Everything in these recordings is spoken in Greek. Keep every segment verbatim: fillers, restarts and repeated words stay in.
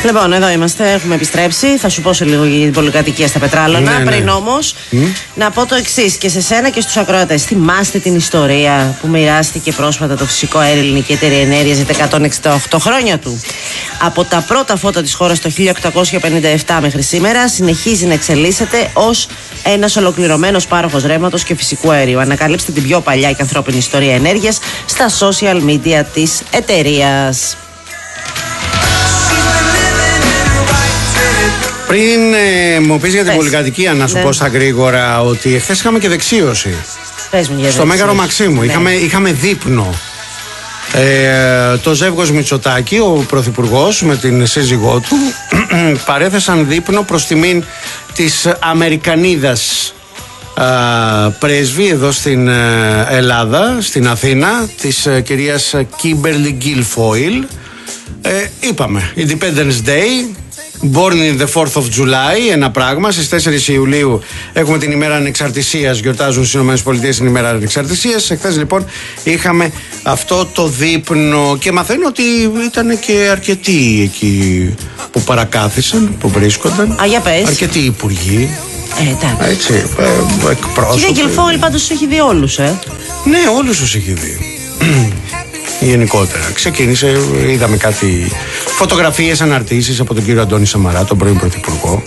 Λοιπόν, εδώ είμαστε, έχουμε επιστρέψει. Θα σου πω σε λίγο για την πολυκατοικία στα Πετράλωνα. Ναι, πριν ναι. όμως, mm. να πω το εξής και σε σένα και στους ακροατές. Θυμάστε την ιστορία που μοιράστηκε πρόσφατα το φυσικό αέριο Ελληνική Εταιρεία Ενέργειας για τα εκατόν εξήντα οκτώ χρόνια του? Από τα πρώτα φώτα της χώρας το χίλια οκτακόσια πενήντα επτά μέχρι σήμερα, συνεχίζει να εξελίσσεται ως ένας ολοκληρωμένος πάροχος ρεύματος και φυσικού αερίου. Ανακαλύψτε την πιο παλιά και ανθρώπινη ιστορία ενέργειας στα social media της εταιρείας. Πριν ε, μου πεις για την πολυκατοικία, να σου ναι. πω στα γρήγορα ότι εχθές είχαμε και δεξίωση. Πες μου για στο Μέγαρο Μαξίμου. Ναι. Είχαμε, είχαμε δείπνο. Ε, το ζεύγος Μητσοτάκη, ο πρωθυπουργός με την σύζυγό του, παρέθεσαν δείπνο προς τιμήν της Αμερικανίδας α, πρέσβη εδώ στην ε, Ελλάδα, στην Αθήνα, της ε, κυρίας Kimberly Guilfoyle. Ε, είπαμε, Independence Day, Born in the fourth of July, ένα πράγμα. Στις τέσσερις Ιουλίου έχουμε την ημέρα ανεξαρτησίας, γιορτάζουν στις ΗΠΑ την ημέρα ανεξαρτησίας. Εχθές λοιπόν είχαμε αυτό το δείπνο και μαθαίνω ότι ήταν και αρκετοί εκεί που παρακάθισαν, που βρίσκονταν. Α, για πες. Αρκετοί υπουργοί. Ε, εντάξει. Έτσι, ε, εκπρόσωποι. Κύριε Γκελφόιλ, πάντως τους έχει δει όλους, ε. Ναι, όλους τους έχει δει. Γενικότερα. Ξεκίνησε, είδαμε κάτι φωτογραφίες, αναρτήσεις από τον κύριο Αντώνη Σαμαρά, τον πρώην πρωθυπουργό.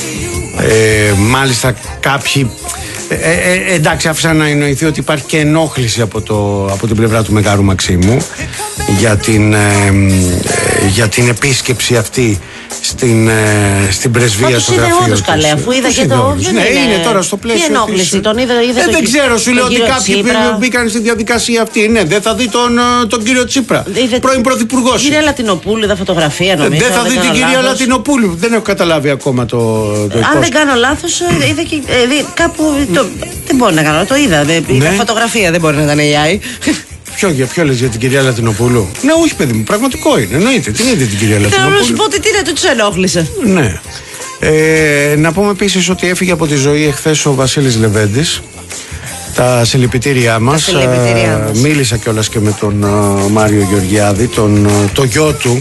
Ε, μάλιστα κάποιοι ε, ε, εντάξει, άφησαν να εννοηθεί ότι υπάρχει και ενόχληση από, το, από την πλευρά του Μεγάρου Μαξίμου για την, ε, ε, για την επίσκεψη αυτή στην, ε, στην πρεσβεία στο γραφείο του. Καλέ, αφού είδα και το. Ναι, είναι, είναι τώρα στο πλαίσιο. Τι ενόχληση, της... τον είδα. είδα ε, το δεν ξέρω, σου λέω ότι κάποιοι Τσίπρα. μπήκαν στη διαδικασία αυτή. Ναι, δεν θα δει τον, τον κύριο Τσίπρα. Είδε... πρώην πρωθυπουργό. Την κυρία Λατινοπούλου, είδα φωτογραφία νομίζω. Δεν θα δει την κυρία Λατινοπούλου. Δεν έχω καταλάβει ακόμα το. το Αν δεν κάνω λάθος, είδα και κάπου. Δεν μπορεί να κάνω, το είδα. Φωτογραφία δεν μπορεί να ήταν έι άι. Ποιο, για ποιο λες, για την κυρία Λατινοπούλου? Ναι, όχι παιδί μου, πραγματικό είναι. Εννοείται. Τι είδε την κυρία Λατινοπούλου? Θέλω να σου πω ότι τι είναι, του ενόχλησε. Ναι. Ε, να πούμε επίσης ότι έφυγε από τη ζωή εχθές ο Βασίλης Λεβέντης. Τα συλληπιτήριά μας. Τα συλληπιτήριά μας. Μίλησα κιόλας και με τον uh, Μάριο Γεωργιάδη, τον, uh, το γιο του.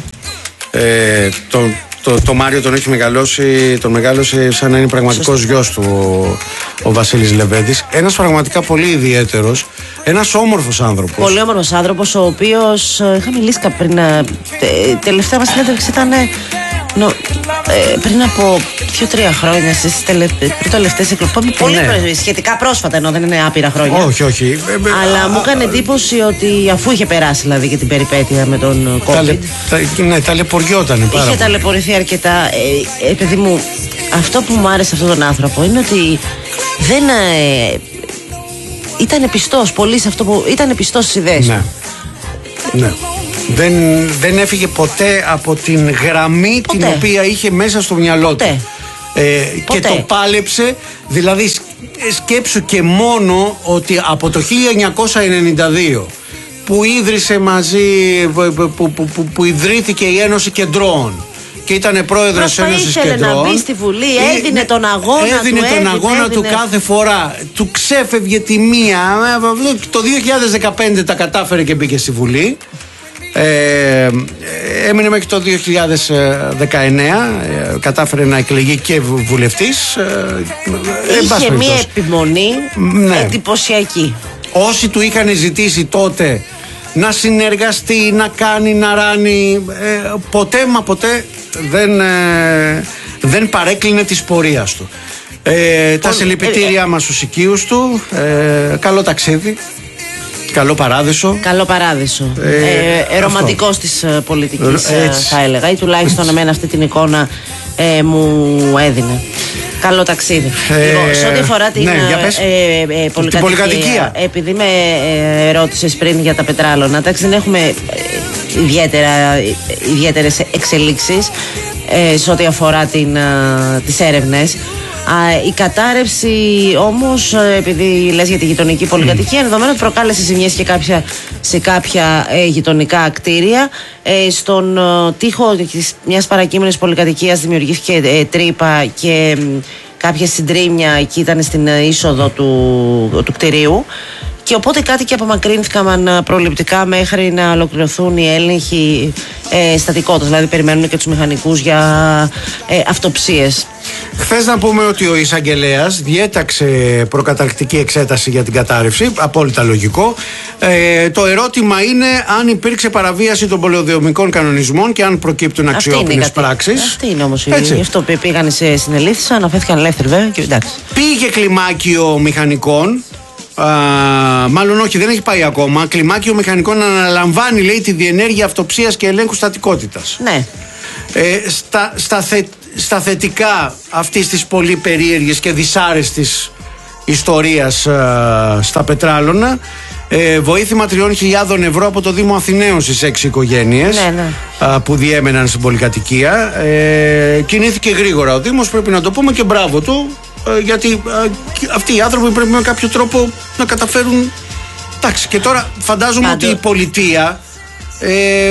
Ε, τον, το, το Μάριο τον έχει μεγαλώσει, τον μεγάλωσε σαν να είναι πραγματικός γιος του ο, ο Βασίλης Λεβέντης. Ένας πραγματικά πολύ ιδιαίτερος, ένας όμορφος άνθρωπος. Πολύ όμορφος άνθρωπος, ο οποίος είχα μιλήσει πριν. Τε, τελευταία μας συνέντευξη ήταν νο, ε, πριν από δύο-τρία χρόνια, στις τελε, τελευταίες εκλογές. Πολύ ναι. σχετικά πρόσφατα, ενώ δεν είναι άπειρα χρόνια. Όχι, όχι. Αλλά μου έκανε εντύπωση ότι αφού είχε περάσει δηλαδή και την περιπέτεια με τον COVID. Ταλαι, τα, ναι, ταλαιπωριόταν πάρα. Είχε ταλαιπωρηθεί αρκετά. Ε, ε, παιδί μου, αυτό που μου άρεσε αυτόν τον άνθρωπο είναι ότι δεν. Ε, ήταν πιστός πολύ σε αυτό που. Ήταν πιστός στις ιδέες. Ναι. Ναι. Δεν, δεν έφυγε ποτέ από την γραμμή ποτέ. Την οποία είχε μέσα στο μυαλό ποτέ. του. Ε, και το πάλεψε, δηλαδή σκέψου και μόνο ότι από το χίλια εννιακόσια ενενήντα δύο που ίδρυσε μαζί, που, που, που, που, που ιδρύθηκε η Ένωση Κεντρών και ήταν πρόεδρος της Ένωσης Κεντρών. Ήθελε να μπει στη Βουλή, έδινε τον αγώνα έδινε του. Έδινε τον έδινε, αγώνα έδινε. του κάθε φορά. Του ξέφευγε τη μία. Το δύο χιλιάδες δεκαπέντε τα κατάφερε και μπήκε στη Βουλή. Ε, έμεινε μέχρι το δύο χιλιάδες δεκαεννέα, ε, κατάφερε να εκλεγεί και βουλευτής. Ε, Είχε μία επιμονή ναι. εντυπωσιακή. Όσοι του είχαν ζητήσει τότε να συνεργαστεί, να κάνει, να ράνει, ε, ποτέ μα ποτέ δεν, ε, δεν παρέκλεινε της πορείας του. Ε, τα συλληπιτήριά ε, ε, μας στους οικείους του. ε, Καλό ταξίδι. Καλό παράδεισο. Καλό παράδεισο. Ε, ε, Ρομαντικός της πολιτικής, ε, θα έλεγα. Ή τουλάχιστον εμένα αυτή την εικόνα ε, μου έδινε. Καλό ταξίδι. Ε, λοιπόν, σε ό,τι αφορά την, ναι, ε, ε, ε, πολυκατοικία, πολυκατοικία, επειδή με ε, ρώτησες πριν για τα Πετράλωνα, εντάξει, δεν έχουμε ε, ιδιαίτερα, ιδιαίτερες εξελίξεις ε, σε ό,τι αφορά την, ε, τις έρευνες. Η κατάρρευση όμως, επειδή λες για τη γειτονική πολυκατοικία, ενδεχομένως προκάλεσε ζημιές και κάποια, σε κάποια ε, γειτονικά κτίρια. Ε, στον ε, τοίχο μιας παρακείμενης πολυκατοικίας δημιουργήθηκε ε, τρύπα και ε, κάποια συντρίμμια εκεί ήταν στην είσοδο του, του κτηρίου. Και οπότε κάτι και απομακρύνθηκαν προληπτικά μέχρι να ολοκληρωθούν οι έλεγχοι ε, στατικότητας. Δηλαδή, περιμένουν και τους μηχανικούς για ε, αυτοψίες. Χθες να πούμε ότι ο εισαγγελέας διέταξε προκαταρκτική εξέταση για την κατάρρευση. Απόλυτα λογικό. Ε, το ερώτημα είναι αν υπήρξε παραβίαση των πολεοδομικών κανονισμών και αν προκύπτουν αξιόπινες πράξεις. Αυτή είναι όμως η. Γι' αυτό πήγαν σε συνελήφθησαν, αναφέρθηκαν ελεύθεροι βέβαια. Και εντάξει. Πήγε κλιμάκιο μηχανικών. Α, μάλλον όχι, δεν έχει πάει ακόμα. Κλιμάκιο μηχανικών αναλαμβάνει, λέει, τη διενέργεια αυτοψίας και ελέγχου στατικότητας. Ναι. Ε, στα, στα, θε, στα θετικά αυτής της πολύ περίεργης και δυσάρεστης ιστορίας α, στα Πετράλωνα, ε, βοήθημα τριών χιλιάδων ευρώ από το Δήμο Αθηναίων στις έξι οικογένειες, ναι, ναι. α, που διέμεναν στην πολυκατοικία. Ε, κινήθηκε γρήγορα ο Δήμος, πρέπει να το πούμε, και μπράβο του. Γιατί α, αυτοί οι άνθρωποι πρέπει με κάποιο τρόπο να καταφέρουν. Εντάξει, και τώρα φαντάζομαι Πάντω. ότι η πολιτεία ε,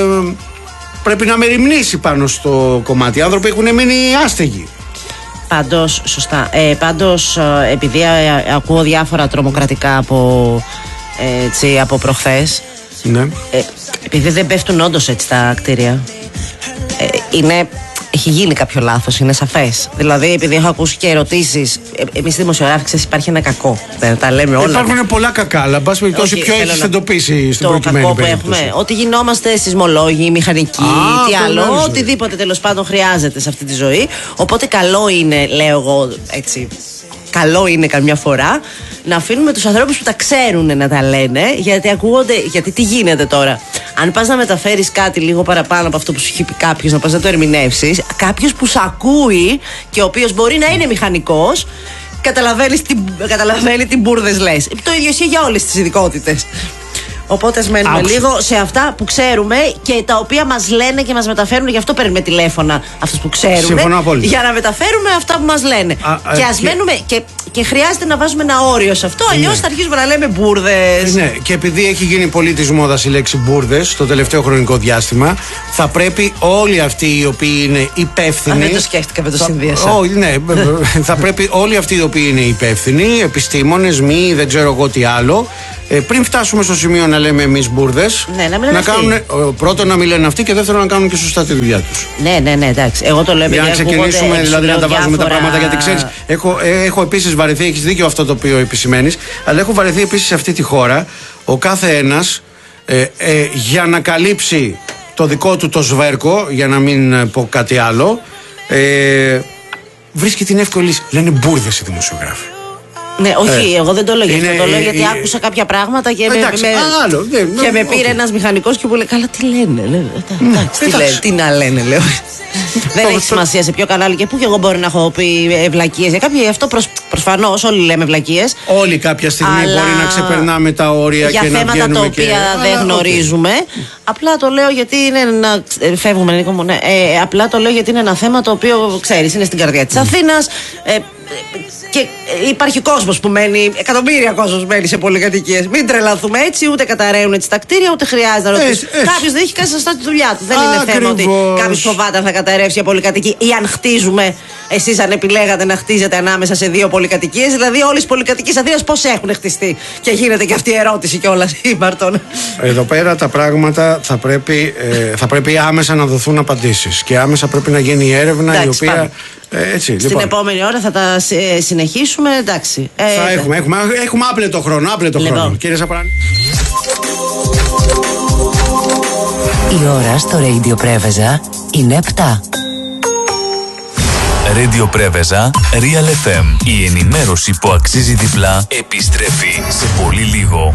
πρέπει να μεριμνήσει πάνω στο κομμάτι. Οι άνθρωποι έχουν μείνει άστεγοι. Πάντως, σωστά. Ε, πάντως, επειδή ε, ακούω διάφορα τρομοκρατικά από, ε, έτσι, από προχθές, ναι. ε, επειδή δεν πέφτουν όντως έτσι τα κτίρια, ε, είναι... Έχει γίνει κάποιο λάθος, είναι σαφές. Δηλαδή, επειδή έχω ακούσει και ερωτήσεις, ε, εμείς οι δημοσιογράφοι, ξέρεις, υπάρχει ένα κακό. Δεν τα λέμε όλα. Υπάρχουν πολλά κακά, αλλά εν πάση περιπτώσει, ποιο έχει εντοπίσει στην προκειμένη περίπτωση? Το κακό που έχουμε, ότι γινόμαστε σεισμολόγοι, μηχανικοί, Α, τι άλλο, οτιδήποτε τέλος πάντων χρειάζεται σε αυτή τη ζωή. Οπότε, καλό είναι, λέω εγώ έτσι. Καλό είναι καμιά φορά να αφήνουμε τους ανθρώπους που τα ξέρουν να τα λένε, γιατί ακούγονται. Γιατί τι γίνεται τώρα? Αν πας να μεταφέρεις κάτι λίγο παραπάνω από αυτό που σου έχει πει κάποιος, να πας να το ερμηνεύσεις, κάποιος που σ' ακούει και ο οποίος μπορεί να είναι μηχανικός, καταλαβαίνει τι, καταλαβαίνει τι μπουρδες λες. Το ίδιο ισχύει για όλες τις ειδικότητες. Οπότε ας μένουμε Άξι. λίγο σε αυτά που ξέρουμε και τα οποία μας λένε και μας μεταφέρουν. Γι' αυτό παίρνουμε τηλέφωνα αυτούς που ξέρουν. Για να μεταφέρουμε αυτά που μας λένε. Α, και ας και... μένουμε. Και, και χρειάζεται να βάζουμε ένα όριο σε αυτό. Αλλιώς ναι. θα αρχίσουμε να λέμε μπουρδες. Ναι, και επειδή έχει γίνει πολύ της μόδας η λέξη μπουρδες το τελευταίο χρονικό διάστημα, θα πρέπει όλοι αυτοί οι οποίοι είναι υπεύθυνοι. Α, δεν το σκέφτηκα, με το συνδύασα. Oh, ναι, θα πρέπει όλοι αυτοί οι οποίοι είναι υπεύθυνοι, επιστήμονες, μη, δεν ξέρω εγώ τι άλλο. Ε, πριν φτάσουμε στο σημείο να λέμε εμείς μπουρδες, ναι, να, να κάνουν, πρώτον να μην λένε αυτοί και δεύτερον να κάνουν και σωστά τη δουλειά τους. Ναι, ναι, ναι, εντάξει. Εγώ το λέω. Για να ξεκινήσουμε δηλαδή να τα βάζουμε διάφορα... τα πράγματα, γιατί ξέρεις, έχω, ε, έχω επίσης βαρεθεί, έχεις δίκιο αυτό το οποίο επισημαίνεις, αλλά έχω βαρεθεί επίσης σε αυτή τη χώρα ο κάθε ένας ε, ε, για να καλύψει το δικό του το σβέρκο, για να μην πω κάτι άλλο, ε, βρίσκει την εύκολη λύση. Λένε μπουρδες οι δημοσιογράφοι. Ναι, όχι, ε, εγώ δεν το λέω γι' αυτό. Το λέω γιατί ε, άκουσα κάποια πράγματα και, εντάξει, με, άλλο, ναι, και με πήρε okay. ένας μηχανικός και μου λέει: καλά, τι λένε. Λέω, εντάξει, τι, λένε, τι να λένε, λέω. Δεν έχει σημασία σε ποιο κανάλι και πού, και εγώ μπορεί να έχω πει βλακίες για κάποιοι. Γι' αυτό προφανώς όλοι λέμε βλακίες. Όλοι κάποια στιγμή αλλά... μπορεί να ξεπερνάμε τα όρια για και να βγαίνουμε. Για θέματα τα οποία και... δεν γνωρίζουμε. Okay. Απλά το λέω γιατί είναι ένα. Φεύγουμε, Νίκο μου. Ναι. Ε, απλά το λέω γιατί είναι ένα θέμα το οποίο ξέρεις, είναι στην καρδιά της Αθήνας. Ε, και υπάρχει κόσμος που μένει, εκατομμύρια κόσμος μένει σε πολυκατοικίες. Μην τρελαθούμε έτσι, ούτε καταραίουν έτσι τα κτίρια, ούτε χρειάζεται να ρωτήσει. Κάποιος δεν έχει κάνει σωστά τη δουλειά του. Δεν είναι Ακριβώς. θέμα ότι κάποιος φοβάται αν θα καταρρεύσει για πολυκατοικία ή αν χτίζουμε. Εσείς αν επιλέγατε να χτίζετε ανάμεσα σε δύο πολυκατοικίες, δηλαδή όλες οι πολυκατοικίες Αθήνας πώς έχουν χτιστεί. Και γίνεται και αυτή η ερώτηση κιόλας, Μαρτών. Εδώ πέρα τα πράγματα θα πρέπει, ε, θα πρέπει άμεσα να δοθούν απαντήσεις. Και άμεσα πρέπει να γίνει η έρευνα. Εντάξει, η οποία. Πάμε. Ε, έτσι, Στην λοιπόν. επόμενη ώρα θα τα ε, συνεχίσουμε, εντάξει. Ε, θα έχουμε, έχουμε, έχουμε άπλετο χρόνο, άπλετο λοιπόν. χρόνο. Κύριε Σαπράνη. Η ώρα στο Radio Πρέβεζα είναι επτά. Radio Πρέβεζα, Real εφ εμ. Η ενημέρωση που αξίζει διπλά επιστρέφει σε πολύ λίγο.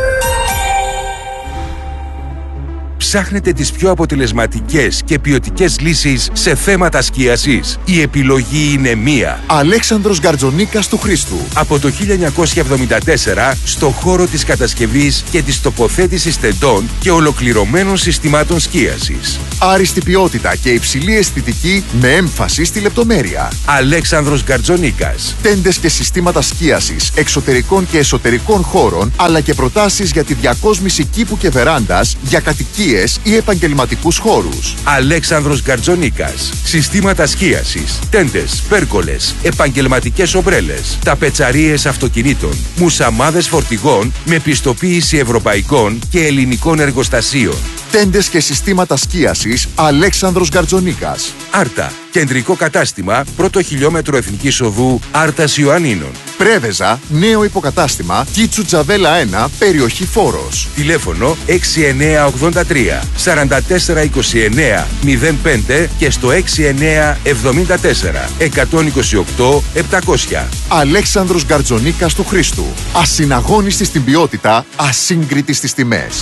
Ψάχνετε τις πιο αποτελεσματικές και ποιοτικές λύσεις σε θέματα σκίασης? Η επιλογή είναι μία. Αλέξανδρος Γκαρτζονίκας του Χρήστου. Από το χίλια εννιακόσια εβδομήντα τέσσερα στο χώρο της κατασκευής και της τοποθέτησης τεντών και ολοκληρωμένων συστημάτων σκίασης. Άριστη ποιότητα και υψηλή αισθητική με έμφαση στη λεπτομέρεια. Αλέξανδρος Γκαρτζονίκας. Τέντες και συστήματα σκίασης εξωτερικών και εσωτερικών χώρων, αλλά και προτάσεις για τη διακόσμηση κήπου και βεράντας για κατοικίες σκίες ή επαγγελματικούς χώρους. Αλέξανδρος Γκαρτζονίκας. Συστήματα σκίασης, τέντες, πέρκολες, επαγγελματικές ομπρέλες, ταπετσαρίες αυτοκινήτων, μουσαμάδες φορτηγών με πιστοποίηση ευρωπαϊκών και ελληνικών εργοστασίων. Τέντες και συστήματα σκίασης Αλέξανδρος Γκαρτζονίκας. Άρτα. Κεντρικό κατάστημα, πρώτο χιλιόμετρο Εθνικής Οδού Άρτας Ιωαννίνων. Πρέβεζα, νέο υποκατάστημα, Κίτσου Τζαβέλα ένα, περιοχή Φόρος. Τηλέφωνο έξι εννιά ογδόντα τρία σαράντα τέσσερα είκοσι εννιά μηδέν πέντε και στο έξι εννιά εβδομήντα τέσσερα εκατόν είκοσι οκτώ επτακόσια. Αλέξανδρος Γκαρτζονίκας του Χρήστου. Ασυναγώνιστη στην ποιότητα, ασύγκριτη στις τιμές.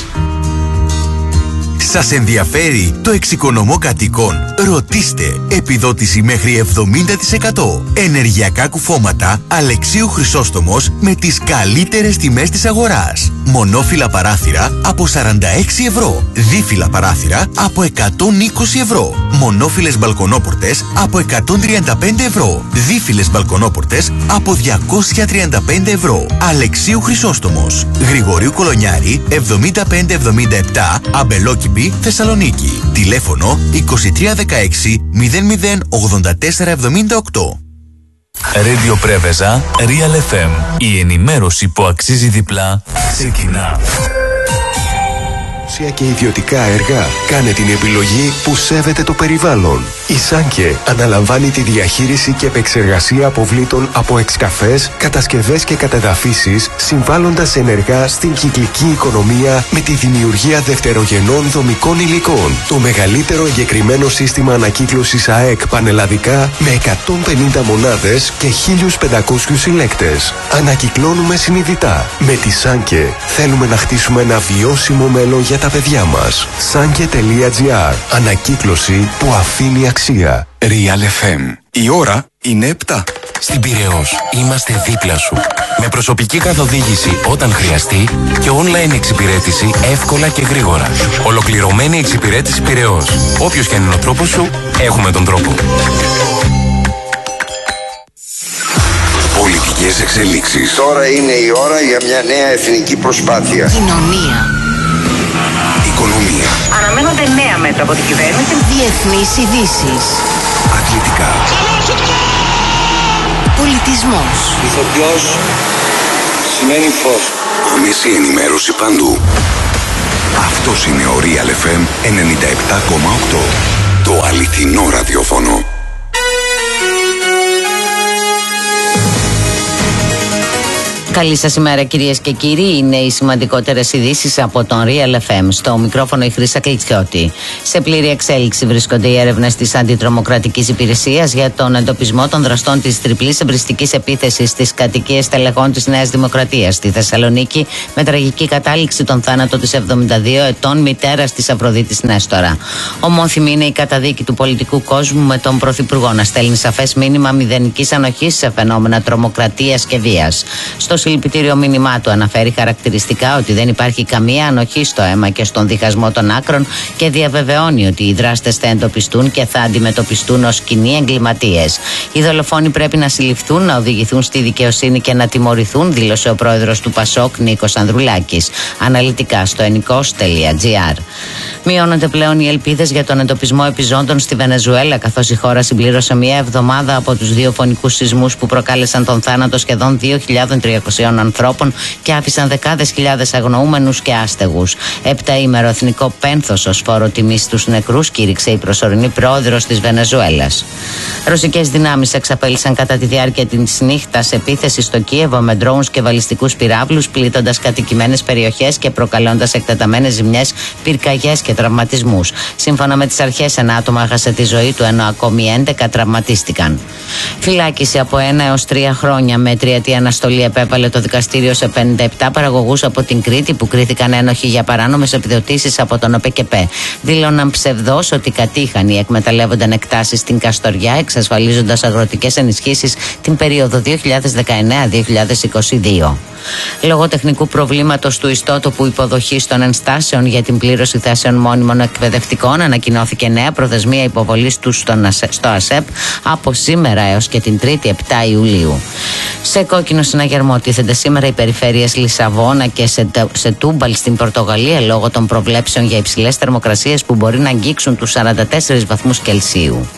Σας ενδιαφέρει το εξοικονομώ κατοικών? Ρωτήστε. Επιδότηση μέχρι εβδομήντα τοις εκατό. Ενεργειακά κουφώματα Αλεξίου Χρυσόστομος με τις καλύτερες τιμές της αγοράς. Μονόφυλλα παράθυρα από σαράντα έξι ευρώ. Δίφυλλα παράθυρα από εκατόν είκοσι ευρώ. Μονόφυλλες μπαλκονόπορτες από εκατόν τριάντα πέντε ευρώ. Δίφυλλες μπαλκονόπορτες από διακόσια τριάντα πέντε ευρώ. Αλεξίου Χρυσόστομος. Γρηγορίου Κολονιάρη εβδομήντα πέντε εβδομήντα επτά, Αμπελόκηπη, Θεσσαλονίκη. Τηλέφωνο είκοσι τρία δεκαέξι μηδέν μηδέν ογδόντα τέσσερα εβδομήντα οκτώ. Radio Πρέβεζα, Real εφ εμ. Η ενημέρωση που αξίζει διπλά ξεκινά. Και ιδιωτικά έργα. Κάνε την επιλογή που σέβεται το περιβάλλον. Η Σάνκε αναλαμβάνει τη διαχείριση και επεξεργασία αποβλήτων από εξκαφές, κατασκευές και κατεδαφίσεις, συμβάλλοντας ενεργά στην κυκλική οικονομία με τη δημιουργία δευτερογενών δομικών υλικών. Το μεγαλύτερο εγκεκριμένο σύστημα ανακύκλωσης ΑΕΚ πανελλαδικά με εκατόν πενήντα μονάδες και χίλιους πεντακόσιους συλλέκτες. Ανακυκλώνουμε συνειδητά. Με τη Σάνκε θέλουμε να χτίσουμε ένα βιώσιμο μέλλον για τα παιδιά μας. Sanke τελεία τζι άρ. Ανακύκλωση που αφήνει αξία. Real εφ εμ. Η ώρα είναι επτά. Στην Πειραιώς είμαστε δίπλα σου. Με προσωπική καθοδήγηση όταν χρειαστεί και online εξυπηρέτηση εύκολα και γρήγορα. Ολοκληρωμένη εξυπηρέτηση Πειραιώς. Όποιος και αν είναι ο τρόπος σου, έχουμε τον τρόπο. Πολιτικές εξελίξεις. Τώρα είναι η ώρα για μια νέα εθνική προσπάθεια. Κοινωνία. Οικονομία. Αναμένονται νέα μέτρα από την κυβέρνηση. Διεθνείς ειδήσεις. Αθλητικά. Πολιτισμός. Ηθοποιός σημαίνει φως. Άμεση ενημέρωση παντού. Αυτός είναι ο Real εφ εμ ενενήντα επτά κόμμα οκτώ. Το αληθινό ραδιόφωνο. Καλή σας ημέρα κυρίες και κύριοι. Είναι οι σημαντικότερες ειδήσεις από τον Real εφ εμ. Στο μικρόφωνο η Χρύσα Κλιτσιώτη. Σε πλήρη εξέλιξη βρίσκονται οι έρευνες της Αντιτρομοκρατικής Υπηρεσίας για τον εντοπισμό των δραστών της τριπλής εμπριστικής επίθεσης στις κατοικίες στελεχών της Νέας Δημοκρατίας στη Θεσσαλονίκη, με τραγική κατάληξη τον θάνατο της εβδομήντα δύο ετών μητέρας της Αφροδίτης Νέστορα. Ομόθυμη είναι η καταδίκη του πολιτικού κόσμου, με τον Πρωθυπουργό να στέλνει σαφές μήνυμα μηδενικής ανοχής σε φαινόμενα τρομοκρατίας και βίας. Στο συλληπιτήριο μήνυμά του αναφέρει χαρακτηριστικά ότι δεν υπάρχει καμία ανοχή στο αίμα και στον διχασμό των άκρων και διαβεβαιώνει ότι οι δράστες θα εντοπιστούν και θα αντιμετωπιστούν ως κοινοί εγκληματίες. Οι δολοφόνοι πρέπει να συλληφθούν, να οδηγηθούν στη δικαιοσύνη και να τιμωρηθούν, δήλωσε ο πρόεδρος του Πασόκ Νίκος Ανδρουλάκης. Αναλυτικά στο ενικός τελεία τζι άρ. Μειώνονται πλέον οι ελπίδες για τον εντοπισμό επιζώντων στη Βενεζουέλα, καθώς η χώρα συμπλήρωσε μία εβδομάδα από τους δύο φωνικούς σεισμούς που προκάλεσαν τον θάνατο σχεδόν δύο χιλιάδες τριακόσιων ανθρώπων και άφησαν δεκάδες χιλιάδες αγνοούμενους και άστεγους. Επταήμερο εθνικό πένθος ως φόρο τιμής στους νεκρούς κήρυξε η προσωρινή πρόεδρος της Βενεζουέλας. Ρωσικές δυνάμεις εξαπέλυσαν κατά τη διάρκεια της νύχτας επίθεση στο Κίεβο με ντρόουνς και βαλιστικούς πυράβλους, πλήττοντας κατοικημένες περιοχές και προκαλώντας εκτεταμένες ζημιές, πυρκαγιές και τραυματισμούς. Σύμφωνα με τις αρχές, ένα άτομο έχασε τη ζωή του, ενώ ακόμη έντεκα τραυματίστηκαν. Φυλάκιση από ένα έως τρία χρόνια με τριετή αναστολή επέβαλε το δικαστήριο σε πενήντα επτά παραγωγούς από την Κρήτη που κρίθηκαν ένοχοι για παράνομες επιδοτήσεις από τον ΟΠΕΚΕΠΕ. Δήλωναν ψευδώς ότι κατήχαν ή εκμεταλλεύονταν εκτάσεις στην Καστοριά, εξασφαλίζοντας αγροτικές ενισχύσεις την περίοδο δύο χιλιάδες δεκαεννέα με δύο χιλιάδες είκοσι δύο. Λόγω τεχνικού προβλήματος του ιστότοπου υποδοχής των ενστάσεων για την πλήρωση θέσεων μόνιμων εκπαιδευτικών, ανακοινώθηκε νέα προθεσμία υποβολής του στο ΑΣΕΠ από σήμερα έως και την Τρίτη επτά Ιουλίου. Σε κόκκινο συναγερμό υποτίθεται σήμερα οι περιφέρειες Λισαβόνα και Σετούμπαλ στην Πορτογαλία λόγω των προβλέψεων για υψηλές θερμοκρασίες που μπορεί να αγγίξουν τους σαράντα τέσσερις βαθμούς Κελσίου.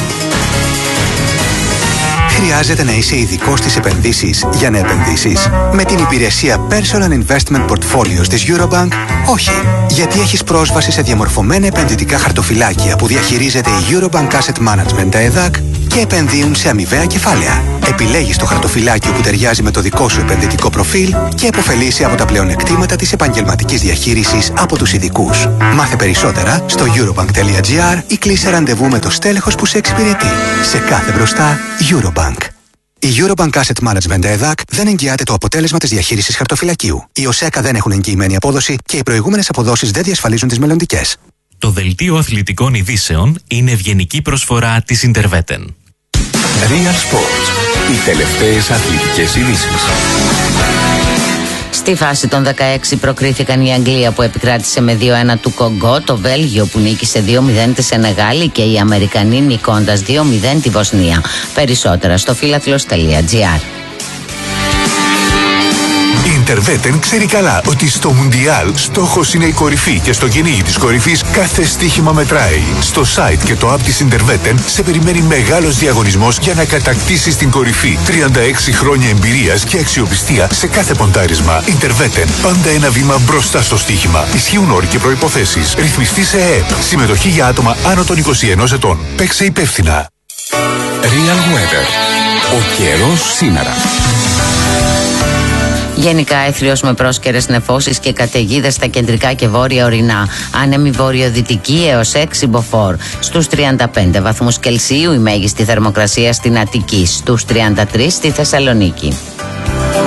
Χρειάζεται να είσαι ειδικός στις επενδύσεις για να επενδύσεις? Με την υπηρεσία Personal Investment Portfolios της Eurobank, όχι. Γιατί έχεις πρόσβαση σε διαμορφωμένα επενδυτικά χαρτοφυλάκια που διαχειρίζεται η Eurobank Asset Management, τα ΕΔΑΚ, και επενδύουν σε αμοιβαία κεφάλαια. Επιλέγεις το χαρτοφυλάκιο που ταιριάζει με το δικό σου επενδυτικό προφίλ και επωφελείσαι από τα πλεονεκτήματα της επαγγελματικής διαχείρισης από τους ειδικούς. Μάθε περισσότερα στο eurobank.gr ή κλείσε ραντεβού με το στέλεχος που σε εξυπηρετεί. Σε κάθε μπροστά, Eurobank. Η Eurobank Asset Management ΕΔΑΚ δεν εγγυάται το αποτέλεσμα της διαχείρισης χαρτοφυλακίου. Οι ΟΣΕΚΑ δεν έχουν εγγυημένη απόδοση και οι προηγούμενες αποδόσεις δεν διασφαλίζουν τις μελλοντικές. Το δελτίο αθλητικών ειδήσεων είναι ευγενική προσφορά της Interveten. Real Sports. Οι τελευταίες αθλητικές ειδήσεις. Στη φάση των δεκαέξι προκρίθηκαν η Αγγλία που επικράτησε με δύο ένα του Κογκό, το Βέλγιο που νίκησε δύο μηδέν τη Σενεγάλη και οι Αμερικανοί νικώντας δύο μηδέν τη Βοσνία. Περισσότερα στο φίλαθλος τελεία τζι άρ. Η Interveten ξέρει καλά ότι στο Μουντιάλ στόχος είναι η κορυφή και στο κυνήγι της κορυφής κάθε στοίχημα μετράει. Στο site και το app της Interveten σε περιμένει μεγάλος διαγωνισμός για να κατακτήσεις την κορυφή. τριάντα έξι χρόνια εμπειρίας και αξιοπιστία σε κάθε ποντάρισμα. Interveten. Πάντα ένα βήμα μπροστά στο στοίχημα. Ισχύουν όροι και προϋποθέσεις. Ρυθμιστή σε ΕΕΠ. Συμμετοχή για άτομα άνω των είκοσι ενός ετών. Παίξε υπεύθυνα. Real Weather. Ο καιρός σήμερα. Γενικά έθριος με πρόσκαιρες νεφώσεις και καταιγίδες στα κεντρικά και βόρεια ορεινά. Άνεμη βορειοδυτική έως έξι μποφόρ. Στους τριάντα πέντε βαθμούς Κελσίου η μέγιστη θερμοκρασία στην Αττική. Στους τριάντα τρεις στη Θεσσαλονίκη.